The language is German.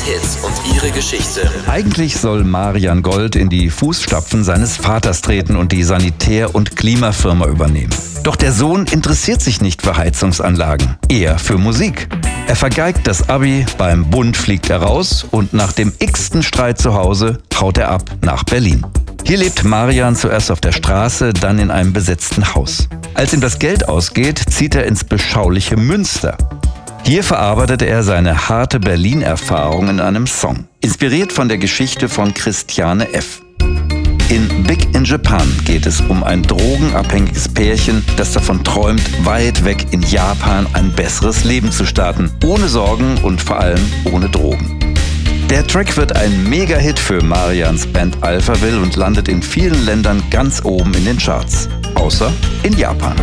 Hits und ihre Geschichte. Eigentlich soll Marian Gold in die Fußstapfen seines Vaters treten und die Sanitär- und Klimafirma übernehmen. Doch der Sohn interessiert sich nicht für Heizungsanlagen, eher für Musik. Er vergeigt das Abi, beim Bund fliegt er raus und nach dem x-ten Streit zu Hause haut er ab nach Berlin. Hier lebt Marian zuerst auf der Straße, dann in einem besetzten Haus. Als ihm das Geld ausgeht, zieht er ins beschauliche Münster. Hier verarbeitet er seine harte Berlin-Erfahrung in einem Song, inspiriert von der Geschichte von Christiane F. In Big in Japan geht es um ein drogenabhängiges Pärchen, das davon träumt, weit weg in Japan ein besseres Leben zu starten, ohne Sorgen und vor allem ohne Drogen. Der Track wird ein Mega-Hit für Marians Band Alphaville und landet in vielen Ländern ganz oben in den Charts, außer in Japan.